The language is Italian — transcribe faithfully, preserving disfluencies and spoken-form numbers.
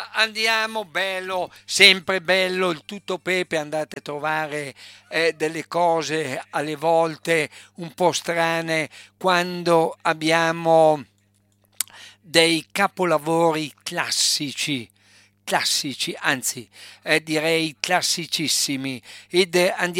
allora andiamo, bello, sempre bello il tutto pepe, andate a trovare eh, delle cose alle volte un po' strane quando abbiamo dei capolavori classici, classici, anzi eh, direi classicissimi, ed eh, andiamo